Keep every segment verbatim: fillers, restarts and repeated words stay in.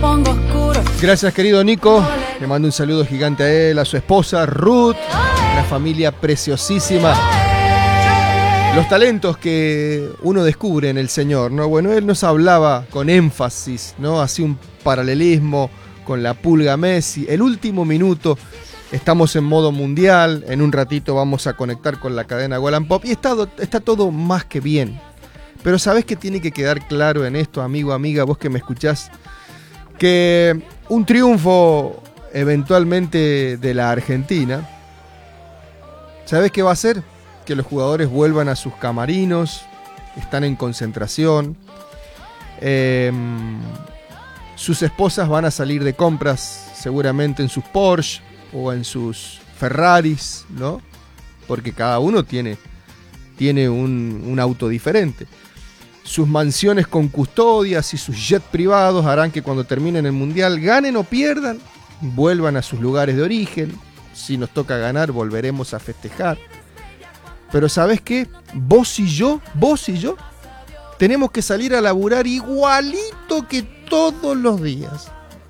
pongo oscuro. Gracias, querido Nico. Le mando un saludo gigante a él, a su esposa Ruth, una familia preciosísima. Los talentos que uno descubre en el Señor, ¿no? Bueno, él nos hablaba con énfasis, ¿no? Hacía un paralelismo con la Pulga Messi. El último minuto, estamos en modo mundial. En un ratito vamos a conectar con la cadena Golan Pop. Y está, está todo más que bien. Pero ¿sabés qué tiene que quedar claro en esto, amigo, amiga, vos que me escuchás? Que un triunfo eventualmente de la Argentina, ¿sabés qué va a hacer? Que los jugadores vuelvan a sus camarinos, están en concentración, eh, sus esposas van a salir de compras seguramente en sus Porsche o en sus Ferraris, ¿no? Porque cada uno tiene, tiene un, un auto diferente. Sus mansiones con custodias y sus jets privados harán que cuando terminen el mundial, ganen o pierdan, vuelvan a sus lugares de origen. Si nos toca ganar, volveremos a festejar. Pero ¿sabés qué? Vos y yo, vos y yo, tenemos que salir a laburar igualito que todos los días.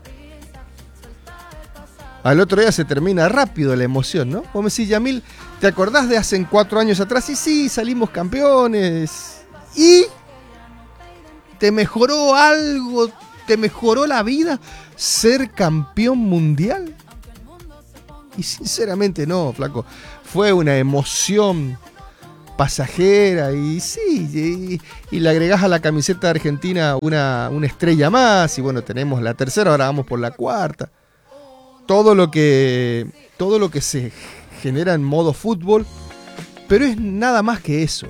Al otro día se termina rápido la emoción, ¿no? Vos me decís, Yamil, ¿te acordás de hace cuatro años atrás? Y sí, salimos campeones. ¿Y te mejoró algo? ¿Te mejoró la vida ser campeón mundial? Y sinceramente no, flaco. Fue una emoción pasajera y sí, y, y le agregás a la camiseta de Argentina una, una estrella más y bueno, tenemos la tercera, ahora vamos por la cuarta. Todo lo que, todo lo que se genera en modo fútbol, pero es nada más que eso.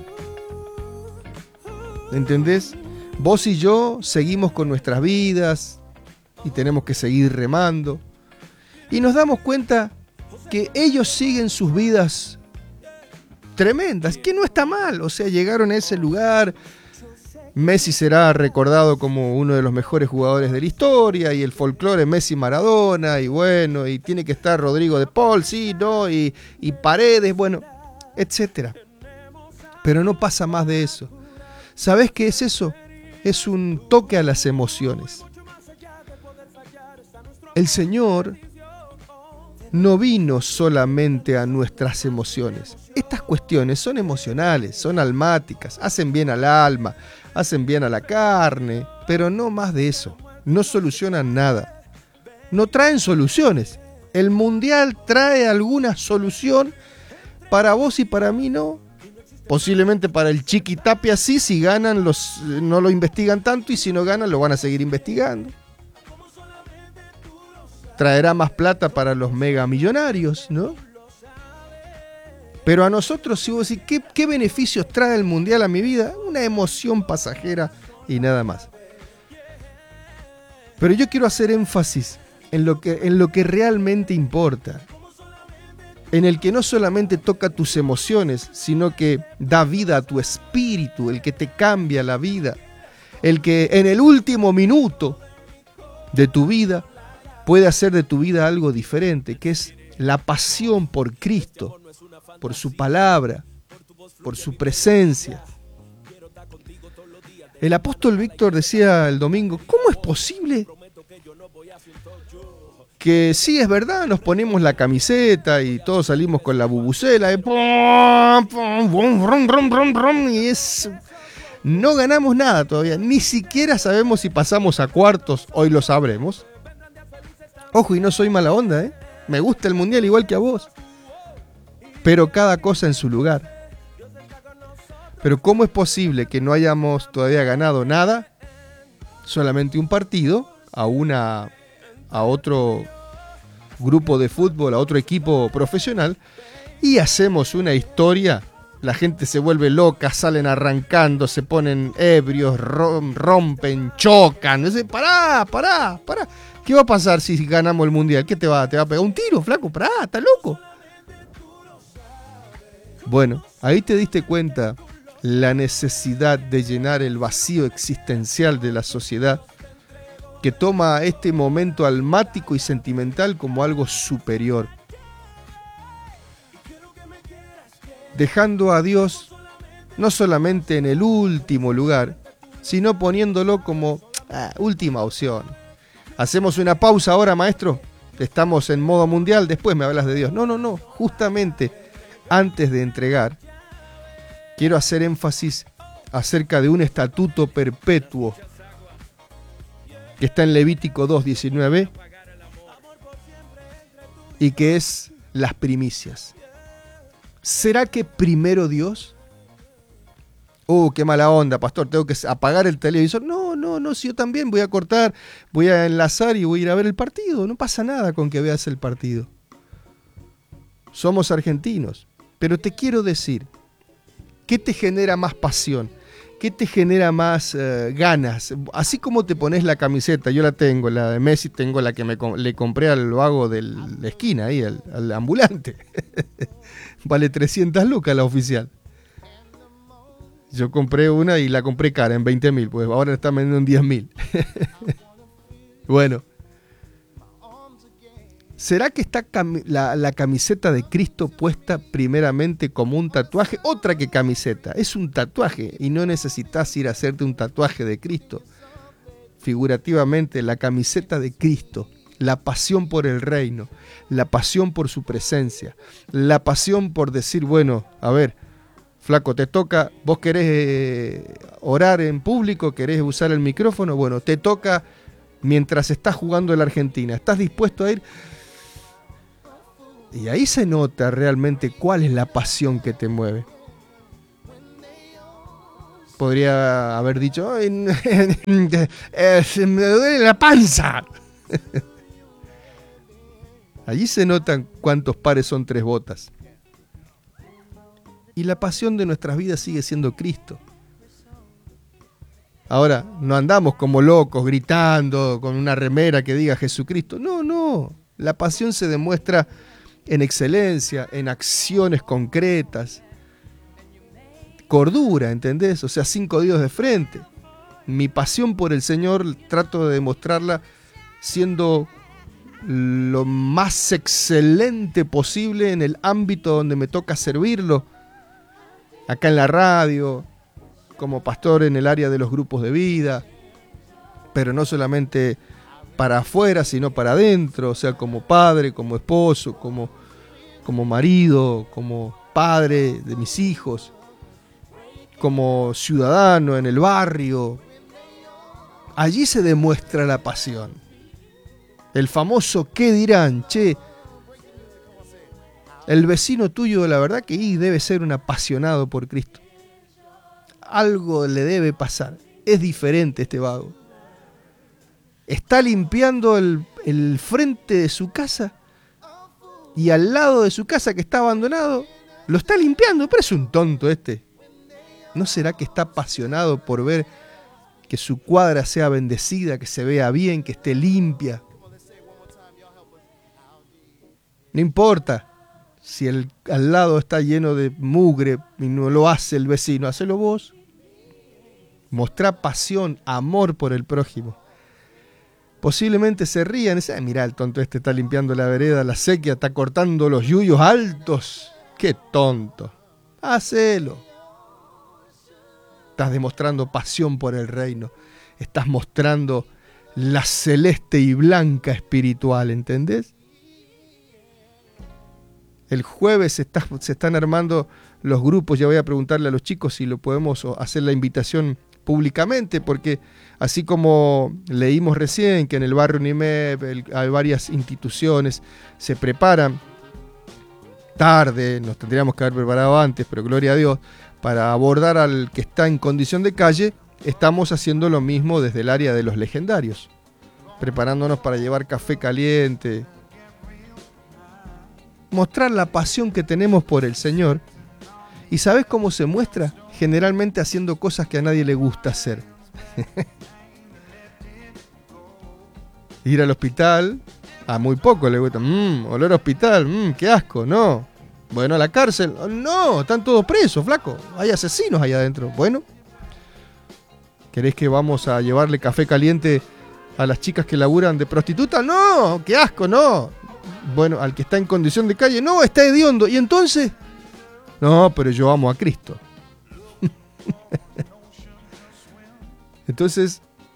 ¿Entendés? Vos y yo seguimos con nuestras vidas y tenemos que seguir remando. Y nos damos cuenta que ellos siguen sus vidas tremendas, que no está mal. O sea, llegaron a ese lugar. Messi será recordado como uno de los mejores jugadores de la historia y el folclore Messi-Maradona y bueno, y tiene que estar Rodrigo de Paul, sí, no, y, y Paredes, bueno, etcétera. Pero no pasa más de eso. ¿Sabés qué es eso? Es un toque a las emociones. El Señor no vino solamente a nuestras emociones. Estas cuestiones son emocionales, son almáticas, hacen bien al alma, hacen bien a la carne, pero no más de eso. No solucionan nada. No traen soluciones. El mundial trae alguna solución, para vos y para mí no. Posiblemente para el Chiqui Tapia sí, si ganan los, no lo investigan tanto y si no ganan lo van a seguir investigando. Traerá más plata para los megamillonarios, ¿no? Pero a nosotros, si vos decís, ¿qué, ¿qué beneficios trae el mundial a mi vida? Una emoción pasajera y nada más. Pero yo quiero hacer énfasis en lo que, en lo que realmente importa. En el que no solamente toca tus emociones, sino que da vida a tu espíritu, el que te cambia la vida. El que en el último minuto de tu vida puede hacer de tu vida algo diferente, que es la pasión por Cristo, por su palabra, por su presencia. El apóstol Víctor decía el domingo, ¿cómo es posible que sí, es verdad, nos ponemos la camiseta y todos salimos con la bubucela, y es... no ganamos nada todavía, ni siquiera sabemos si pasamos a cuartos, hoy lo sabremos. Ojo, y no soy mala onda, ¿eh? Me gusta el mundial igual que a vos. Pero cada cosa en su lugar. Pero ¿cómo es posible que no hayamos todavía ganado nada? Solamente un partido a una a otro grupo de fútbol, a otro equipo profesional, y hacemos una historia. La gente se vuelve loca, salen arrancando, se ponen ebrios, rompen, chocan. Dice, pará, pará, pará. ¿Qué va a pasar si ganamos el mundial? ¿Qué te va, te va a pegar un tiro, flaco? Pará, ¿estás loco? Bueno, ahí te diste cuenta la necesidad de llenar el vacío existencial de la sociedad, que toma este momento almático y sentimental como algo superior, dejando a Dios no solamente en el último lugar, sino poniéndolo como ah, última opción. Hacemos una pausa ahora, maestro. Estamos en modo mundial, después me hablas de Dios. No, no, no. Justamente antes de entregar, quiero hacer énfasis acerca de un estatuto perpetuo que está en Levítico dos diecinueve y que es las primicias. ¿Será que primero Dios? Uh, qué mala onda, pastor, tengo que apagar el televisor. No, no, no, si yo también voy a cortar, voy a enlazar y voy a ir a ver el partido. No pasa nada con que veas el partido. Somos argentinos, pero te quiero decir, ¿qué te genera más pasión? ¿Qué te genera más uh, ganas? Así como te pones la camiseta, yo la tengo, la de Messi, tengo la que me, le compré al vago de la esquina, ahí, al, al ambulante. Vale trescientas lucas la oficial. Yo compré una y la compré cara, en veinte mil, pues ahora la están vendiendo en diez mil. Bueno. ¿Será que está cami- la, la camiseta de Cristo puesta primeramente como un tatuaje? Otra que camiseta, es un tatuaje y no necesitas ir a hacerte un tatuaje de Cristo. Figurativamente, la camiseta de Cristo, la pasión por el reino, la pasión por su presencia, la pasión por decir, bueno, a ver, flaco, te toca, vos querés eh, orar en público, querés usar el micrófono, bueno, te toca mientras estás jugando en la Argentina, ¿estás dispuesto a ir? Y ahí se nota realmente cuál es la pasión que te mueve. Podría haber dicho, "Ay, eh, me duele la panza". Allí se notan cuántos pares son tres botas. Y la pasión de nuestras vidas sigue siendo Cristo. Ahora, no andamos como locos gritando con una remera que diga Jesucristo. No, no. La pasión se demuestra en excelencia, en acciones concretas, cordura, ¿entendés? O sea, cinco dedos de frente. Mi pasión por el Señor trato de demostrarla siendo lo más excelente posible en el ámbito donde me toca servirlo, acá en la radio, como pastor en el área de los grupos de vida, pero no solamente para afuera, sino para adentro, o sea, como padre, como esposo, como, como marido, como padre de mis hijos, como ciudadano en el barrio. Allí se demuestra la pasión. El famoso ¿qué dirán? Che, el vecino tuyo, la verdad que y debe ser un apasionado por Cristo. Algo le debe pasar. Es diferente este vago. Está limpiando el, el frente de su casa y al lado de su casa que está abandonado, lo está limpiando, pero es un tonto este. ¿No será que está apasionado por ver que su cuadra sea bendecida, que se vea bien, que esté limpia? No importa si el al lado está lleno de mugre y no lo hace el vecino, hacelo vos. Mostrá pasión, amor por el prójimo. Posiblemente se rían y dicen, mirá, el tonto este está limpiando la vereda, la sequía, está cortando los yuyos altos. ¡Qué tonto! Hacelo. Estás demostrando pasión por el reino. Estás mostrando la celeste y blanca espiritual, ¿entendés? El jueves se, está, se están armando los grupos. Ya voy a preguntarle a los chicos si lo podemos hacer la invitación públicamente, porque así como leímos recién que en el barrio Nimeb hay varias instituciones, se preparan tarde, nos tendríamos que haber preparado antes, pero gloria a Dios, para abordar al que está en condición de calle. Estamos haciendo lo mismo desde el área de los legendarios, preparándonos para llevar café caliente, mostrar la pasión que tenemos por el Señor. ¿Y sabes cómo se muestra? Generalmente haciendo cosas que a nadie le gusta hacer. Ir al hospital, a muy poco le gusta. Mmm, olor a hospital, mmm, qué asco, no. Bueno, a la cárcel, no, están todos presos, flaco. Hay asesinos allá adentro. Bueno, ¿querés que vamos a llevarle café caliente a las chicas que laburan de prostituta? No, qué asco, no. Bueno, al que está en condición de calle, no, está hediondo. ¿Y entonces? No, pero yo amo a Cristo. Entonces,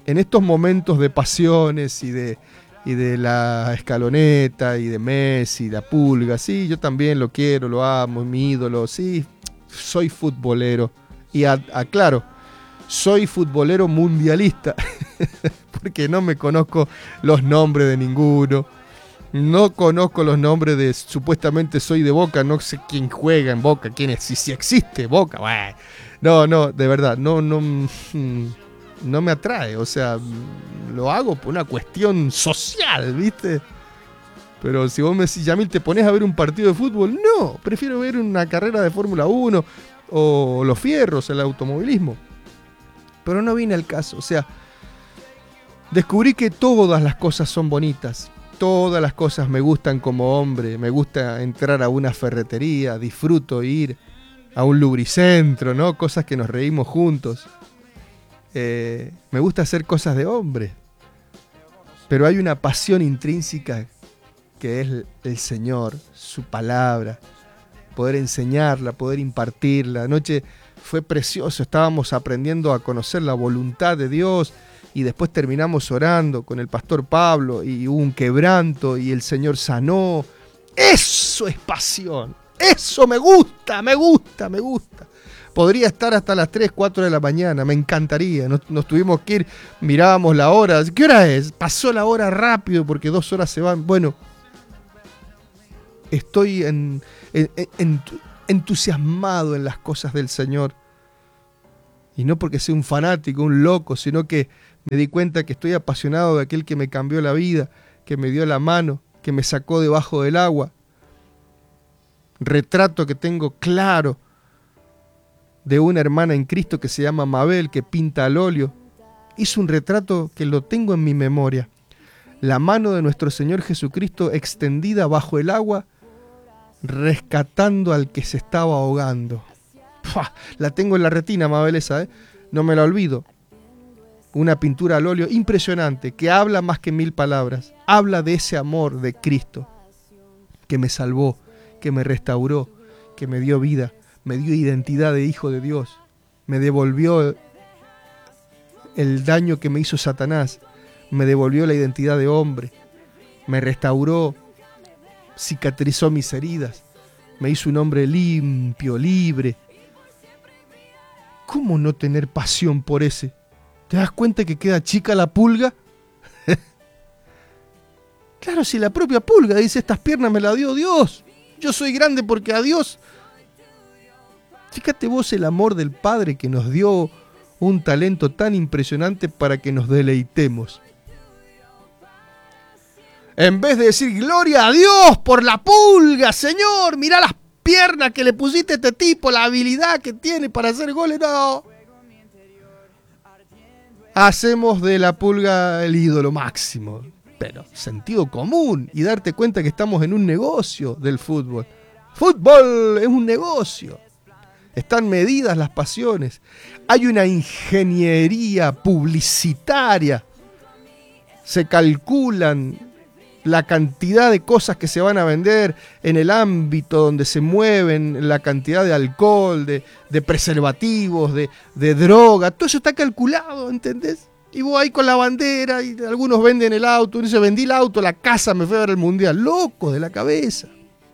en estos momentos de pasiones y de, y de la escaloneta y de Messi, la pulga, sí, yo también lo quiero, lo amo, es mi ídolo, sí, soy futbolero. Y aclaro, soy futbolero mundialista, porque no me conozco los nombres de ninguno. No conozco los nombres de, supuestamente soy de Boca, no sé quién juega en Boca, quién es, si, si existe Boca, bueno. No, no, de verdad, no, no, no me atrae, o sea, lo hago por una cuestión social, ¿viste? Pero si vos me decís, Yamil, ¿te pones a ver un partido de fútbol? No, prefiero ver una carrera de Fórmula uno o los fierros, el automovilismo. Pero no viene al caso, o sea, descubrí que todas las cosas son bonitas. Todas las cosas me gustan como hombre, me gusta entrar a una ferretería, disfruto ir a un lubricentro, ¿no? Cosas que nos reímos juntos. Eh, me gusta hacer cosas de hombre, pero hay una pasión intrínseca que es el Señor, su palabra, poder enseñarla, poder impartirla. Anoche fue precioso, estábamos aprendiendo a conocer la voluntad de Dios. Y después terminamos orando con el pastor Pablo y hubo un quebranto y el Señor sanó. Eso es pasión. Eso me gusta, me gusta, me gusta. Podría estar hasta las tres, cuatro de la mañana, me encantaría. Nos, nos tuvimos que ir, mirábamos la hora. ¿Qué hora es? Pasó la hora rápido porque dos horas se van. Bueno, estoy en, en, en, entusiasmado en las cosas del Señor. Y no porque sea un fanático, un loco, sino que me di cuenta que estoy apasionado de aquel que me cambió la vida, que me dio la mano, que me sacó debajo del agua. Retrato que tengo claro de una hermana en Cristo que se llama Mabel, que pinta al óleo. Hizo un retrato que lo tengo en mi memoria. La mano de nuestro Señor Jesucristo extendida bajo el agua, rescatando al que se estaba ahogando. ¡Pua! La tengo en la retina, Mabel, esa, ¿eh? No me la olvido. Una pintura al óleo impresionante, que habla más que mil palabras. Habla de ese amor de Cristo, que me salvó, que me restauró, que me dio vida, me dio identidad de hijo de Dios, me devolvió el daño que me hizo Satanás, me devolvió la identidad de hombre, me restauró, cicatrizó mis heridas, me hizo un hombre limpio, libre. ¿Cómo no tener pasión por ese? ¿Te das cuenta que queda chica la pulga? Claro, si la propia pulga dice, estas piernas me las dio Dios. Yo soy grande porque a Dios... Fíjate vos el amor del Padre que nos dio un talento tan impresionante para que nos deleitemos. En vez de decir, gloria a Dios por la pulga, Señor, mirá las piernas que le pusiste a este tipo, la habilidad que tiene para hacer goles, no. Hacemos de la pulga el ídolo máximo, pero sentido común y darte cuenta que estamos en un negocio del fútbol. Fútbol es un negocio. Están medidas las pasiones. Hay una ingeniería publicitaria. Se calculan la cantidad de cosas que se van a vender en el ámbito donde se mueven, la cantidad de alcohol, de, de preservativos, de, de droga, todo eso está calculado, ¿entendés? Y vos ahí con la bandera, y algunos venden el auto, uno dice, vendí el auto, la casa, me fui a ver el mundial, loco de la cabeza.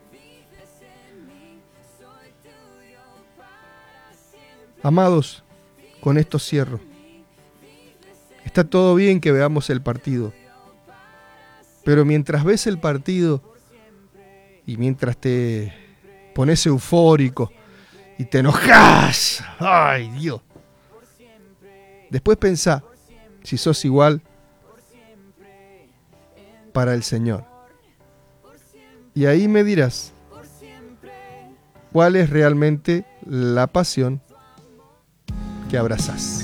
Amados, con esto cierro. Está todo bien que veamos el partido. Pero mientras ves el partido y mientras te pones eufórico y te enojas, ¡ay Dios! Después pensá si sos igual para el Señor. Y ahí me dirás cuál es realmente la pasión que abrazás.